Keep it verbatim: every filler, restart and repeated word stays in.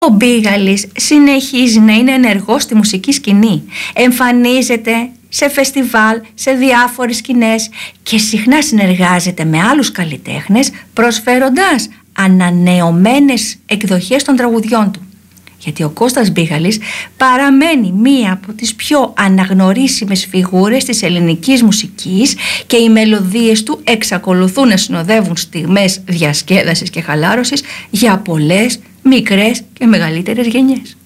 Ο Μπίγαλης συνεχίζει να είναι ενεργός στη μουσική σκηνή. Εμφανίζεται σε φεστιβάλ, σε διάφορες σκηνές και συχνά συνεργάζεται με άλλους καλλιτέχνες, προσφέροντας ανανεωμένες εκδοχές των τραγουδιών του. Γιατί ο Κώστας Μπίγαλης παραμένει μία από τις πιο αναγνωρίσιμες φιγούρες της ελληνικής μουσικής και οι μελωδίες του εξακολουθούν να συνοδεύουν στιγμές διασκέδασης και χαλάρωσης για πολλές μικρές και μεγαλύτερες γενιές.